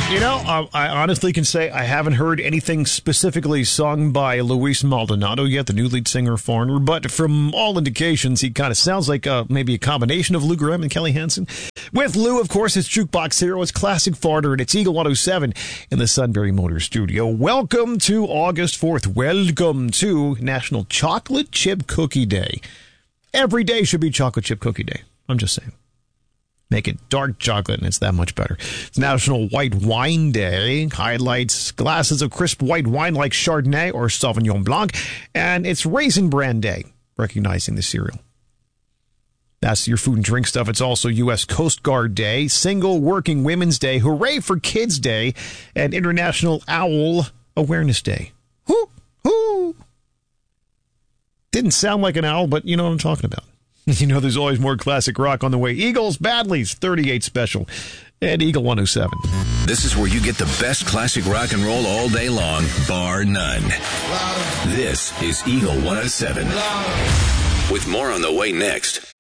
You know, I honestly can say I haven't heard anything specifically sung by Luis Maldonado yet, the new lead singer of Foreigner, but from all indications, he kind of sounds like maybe a combination of Lou Gramm and Kelly Hansen. With Lou, of course, it's Jukebox Hero, it's Classic Foreigner, and it's Eagle 107 in the Sunbury Motor Studio. Welcome to August 4th. Welcome to National Chocolate Chip Cookie Day. Every day should be Chocolate Chip Cookie Day. I'm just saying. Make it dark chocolate, and it's that much better. It's National White Wine Day. Highlights glasses of crisp white wine like Chardonnay or Sauvignon Blanc. And it's Raisin Bran Day, recognizing the cereal. That's your food and drink stuff. It's also U.S. Coast Guard Day, Single Working Women's Day, Hooray for Kids Day, and International Owl Awareness Day. Hoo, hoo. Didn't sound like an owl, but you know what I'm talking about. You know, there's always more classic rock on the way. Eagles, Badleys, 38 special, and Eagle 107. This is where you get the best classic rock and roll all day long, bar none. This is Eagle 107. With more on the way next.